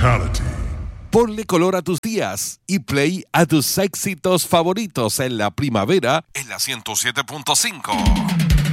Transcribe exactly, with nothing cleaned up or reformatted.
Fatality. Ponle color a tus días y play a tus éxitos favoritos en la primavera en la ciento siete punto cinco.